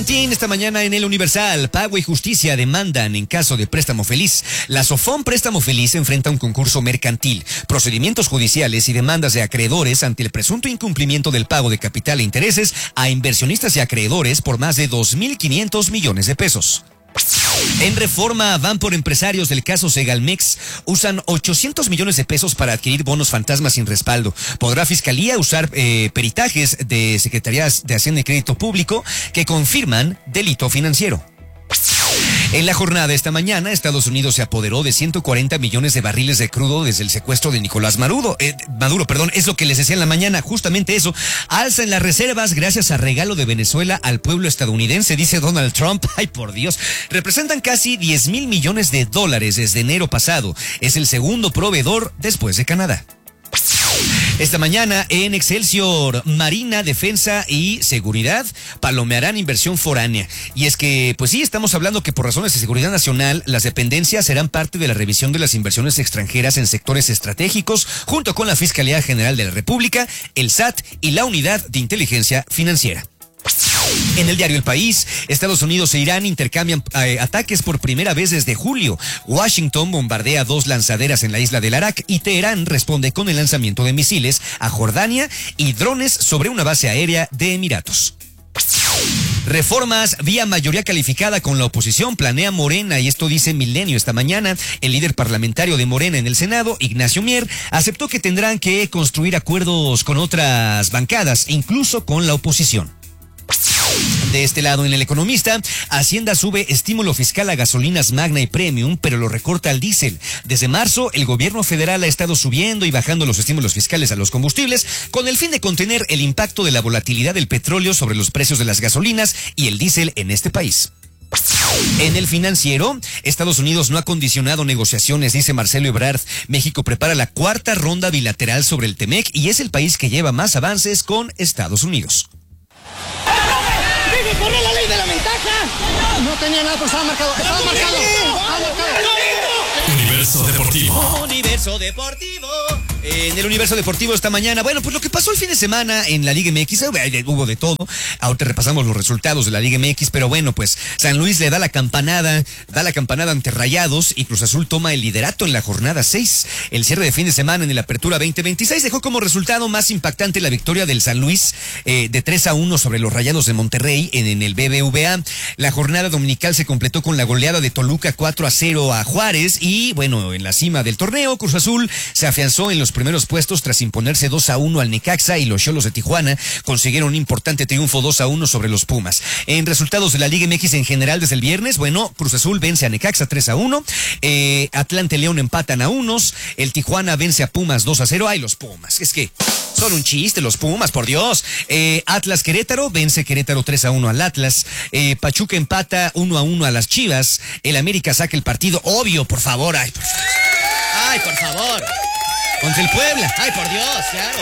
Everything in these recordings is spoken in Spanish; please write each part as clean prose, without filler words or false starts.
Esta mañana en El Universal, Pago y Justicia demandan en caso de préstamo feliz. La Sofón Préstamo Feliz enfrenta un concurso mercantil, procedimientos judiciales y demandas de acreedores ante el presunto incumplimiento del pago de capital e intereses a inversionistas y acreedores por más de 2.500 millones de pesos. En Reforma van por empresarios del caso Segalmex. Usan 800 millones de pesos para adquirir bonos fantasmas sin respaldo. ¿Podrá Fiscalía usar peritajes de Secretarías de Hacienda y Crédito Público que confirman delito financiero? En la jornada esta mañana, Estados Unidos se apoderó de 140 millones de barriles de crudo desde el secuestro de Nicolás Maduro. Es lo que les decía en la mañana, justamente eso. Alza en las reservas gracias a regalo de Venezuela al pueblo estadounidense, dice Donald Trump. Ay, por Dios. Representan casi 10,000 millones de dólares desde enero pasado. Es el segundo proveedor después de Canadá. Esta mañana en Excelsior, Marina, Defensa y Seguridad palomearán inversión foránea. Y es que, pues sí, estamos hablando que por razones de seguridad nacional, las dependencias serán parte de la revisión de las inversiones extranjeras en sectores estratégicos, junto con la Fiscalía General de la República, el SAT y la Unidad de Inteligencia Financiera. En el diario El País, Estados Unidos e Irán intercambian ataques por primera vez desde julio. Washington bombardea 2 lanzaderas en la isla del Arak y Teherán responde con el lanzamiento de misiles a Jordania y drones sobre una base aérea de Emiratos. Reformas vía mayoría calificada con la oposición planea Morena, y esto dice Milenio esta mañana. El líder parlamentario de Morena en el Senado, Ignacio Mier, aceptó que tendrán que construir acuerdos con otras bancadas, incluso con la oposición. De este lado, en El Economista, Hacienda sube estímulo fiscal a gasolinas Magna y Premium, pero lo recorta al diésel. Desde marzo, el gobierno federal ha estado subiendo y bajando los estímulos fiscales a los combustibles con el fin de contener el impacto de la volatilidad del petróleo sobre los precios de las gasolinas y el diésel en este país. En El Financiero, Estados Unidos no ha condicionado negociaciones, dice Marcelo Ebrard. México prepara la 4ª ronda bilateral sobre el TEMEC y es el país que lleva más avances con Estados Unidos. ¡Corre la ley de la ventaja! No tenía nada, pero estaba marcado. ¡Estaba marcado! Universo Deportivo. Universo Deportivo. En el Universo Deportivo esta mañana, bueno, pues lo que pasó el fin de semana en la Liga MX, hubo de todo. Ahorita repasamos los resultados de la Liga MX, pero bueno, pues San Luis le da la campanada ante Rayados y Cruz Azul toma el liderato en la jornada 6. El cierre de fin de semana en el Apertura 2026 dejó como resultado más impactante la victoria del San Luis de 3-1 sobre los Rayados de Monterrey en el BBVA. La jornada dominical se completó con la goleada de Toluca 4-0 a Juárez y, bueno, en la cima del torneo, Cruz Azul se afianzó en los primeros puestos tras imponerse 2-1 al Necaxa, y los Xolos de Tijuana consiguieron un importante triunfo 2-1 sobre los Pumas. En resultados de la Liga MX en general desde el viernes, bueno, Cruz Azul vence a Necaxa 3-1, Atlante León empatan a unos, el Tijuana vence a Pumas 2-0. Ay, los Pumas, es que son un chiste los Pumas, por Dios. Atlas Querétaro vence Querétaro 3-1 al Atlas, Pachuca empata 1-1 a las Chivas, el América saca el partido, obvio, por favor, ay, por favor. Contra el Puebla. Ay, por Dios, claro.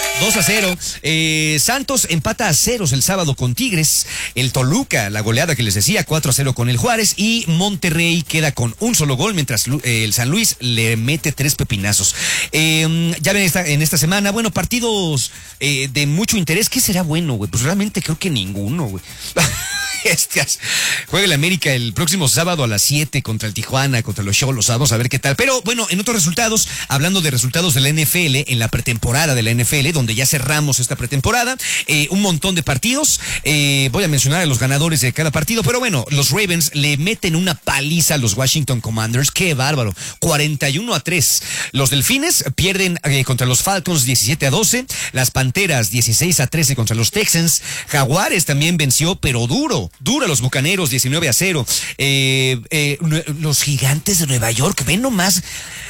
2-0. Santos empata a 0 el sábado con Tigres. El Toluca, la goleada que les decía, 4-0 con el Juárez. Y Monterrey queda con un solo gol, mientras el San Luis le mete 3 pepinazos. Ya ven en esta semana, bueno, partidos de mucho interés. ¿Qué será bueno, güey? Pues realmente creo que ninguno, güey. Juega el América el próximo sábado a las 7 contra el Tijuana, contra los Xolos. Vamos a ver qué tal. Pero bueno, en otros resultados, hablando de resultados de la NFL, en la pretemporada de la NFL, donde ya cerramos esta pretemporada, un montón de partidos. Voy a mencionar a los ganadores de cada partido, pero bueno, los Ravens le meten una paliza a los Washington Commanders. ¡Qué bárbaro! 41-3. Los Delfines pierden contra los Falcons 17-12. Las Panteras 16-13 contra los Texans. Jaguares también venció, pero duro a los Bucaneros 19-0. Los Gigantes de Nueva York, ven nomás.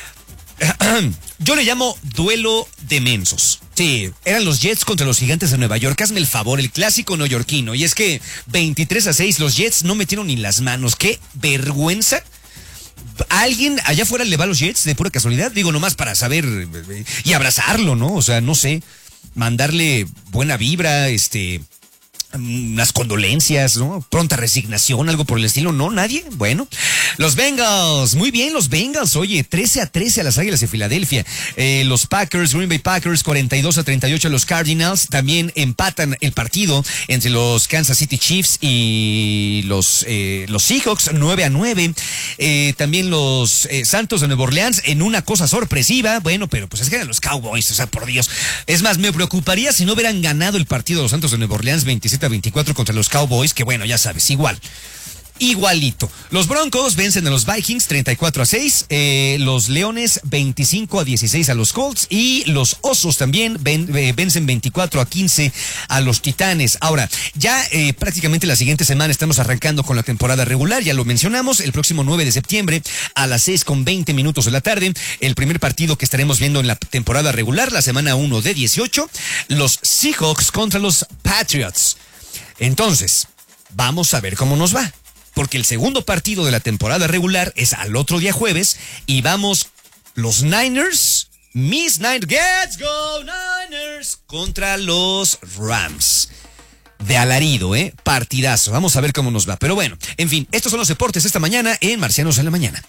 Yo le llamo duelo de mensos. Sí, eran los Jets contra los Gigantes de Nueva York. Hazme el favor, el clásico neoyorquino. Y es que 23-6 los Jets no metieron ni las manos. ¡Qué vergüenza! ¿Alguien allá afuera le va a los Jets de pura casualidad? Digo, nomás para saber y abrazarlo, ¿no? O sea, no sé, mandarle buena vibra, unas condolencias, ¿no? Pronta resignación, algo por el estilo. No, nadie. Bueno, Los Bengals, muy bien los Bengals, oye, 13-13 a las Águilas de Filadelfia. Los Packers, Green Bay Packers, 42-38 a los Cardinals. También empatan el partido entre los Kansas City Chiefs y los Seahawks, 9-9. También los Santos de Nueva Orleans en una cosa sorpresiva. Bueno, pero pues es que eran los Cowboys, o sea, por Dios. Es más, me preocuparía si no hubieran ganado el partido de los Santos de Nueva Orleans 27-24 contra los Cowboys, que bueno, ya sabes, igualito. Los Broncos vencen a los Vikings 34-6, los Leones 25-16 a los Colts y los Osos también vencen 24-15 a los Titanes. Ahora, ya prácticamente la siguiente semana estamos arrancando con la temporada regular, ya lo mencionamos, el próximo 9 de septiembre a las 6:20 de la tarde, el primer partido que estaremos viendo en la temporada regular, la semana 1 de 18, los Seahawks contra los Patriots. Entonces, vamos a ver cómo nos va. Porque el segundo partido de la temporada regular es al otro día jueves y vamos los Niners, mis Niners, let's go Niners, contra los Rams. De alarido, partidazo. Vamos a ver cómo nos va. Pero bueno, en fin, estos son los deportes esta mañana en Marcianos en la Mañana.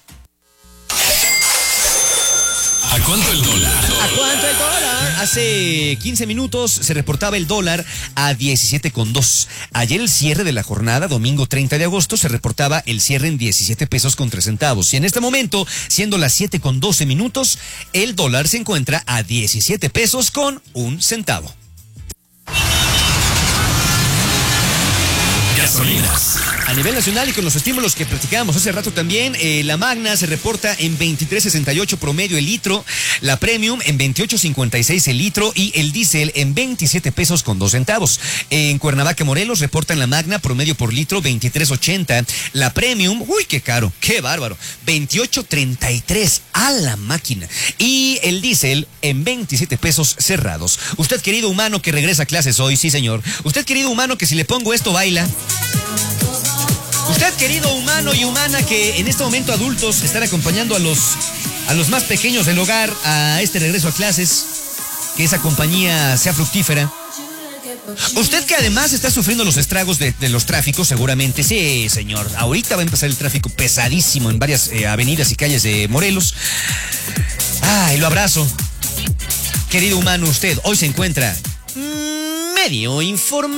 ¿A cuánto el dólar? ¿A cuánto el dólar? Hace 15 minutos se reportaba el dólar a 17,2. Ayer el cierre de la jornada, domingo 30 de agosto, se reportaba el cierre en 17 pesos con 3 centavos. Y en este momento, siendo las 7:12 minutos, el dólar se encuentra a 17 pesos con 1 centavo. Gasolinas. A nivel nacional y con los estímulos que platicábamos hace rato también, la Magna se reporta en 23.68 promedio el litro, la Premium en 28.56 el litro y el diésel en 27 pesos con 2 centavos. En Cuernavaca, Morelos, reportan la Magna promedio por litro 23.80, la Premium, uy, qué caro, qué bárbaro, 28.33 a la máquina y el diésel en 27 pesos cerrados. Usted, querido humano que regresa a clases hoy, sí señor, usted, querido humano que si le pongo esto baila. Usted, querido humano y humana que en este momento adultos están acompañando a los más pequeños del hogar a este regreso a clases, que esa compañía sea fructífera. Usted que además está sufriendo los estragos de los tráficos, seguramente, sí, señor. Ahorita va a empezar el tráfico pesadísimo en varias avenidas y calles de Morelos. Ay, lo abrazo. Querido humano, usted hoy se encuentra medio informado.